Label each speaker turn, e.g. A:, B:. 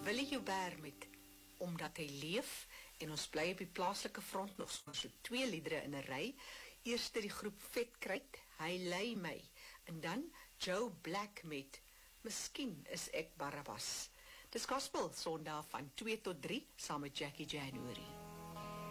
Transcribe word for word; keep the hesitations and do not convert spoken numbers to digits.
A: Willie Joubert met Omdat hy leef, en ons bly op die plaaslike front nog so twee liedere in 'n ry. Eerste die groep Vetkruid, Hy lei my, en dan Joe Black met Miskien is ek Barabbas. Dis Gospel Sondag van twee tot drie saam met Jackie January.